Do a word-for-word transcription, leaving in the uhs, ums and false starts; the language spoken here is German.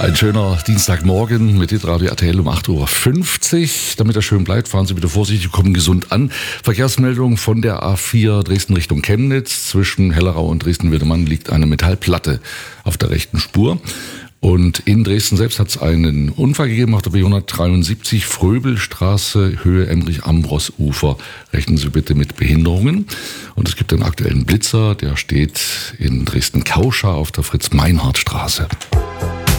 Ein schöner Dienstagmorgen mit Hitradio R T L um acht Uhr fünfzig. Damit er schön bleibt, fahren Sie bitte vorsichtig, kommen gesund an. Verkehrsmeldung von der A vier Dresden Richtung Chemnitz. Zwischen Hellerau und Dresden-Wiedemann liegt eine Metallplatte auf der rechten Spur. Und in Dresden selbst hat es einen Unfall gegeben auf der B hundertdreiundsiebzig Fröbelstraße, Höhe Emrich-Ambros-Ufer. Rechnen Sie bitte mit Behinderungen. Und es gibt einen aktuellen Blitzer, der steht in Dresden-Kauscha auf der Fritz-Meinhardt-Straße.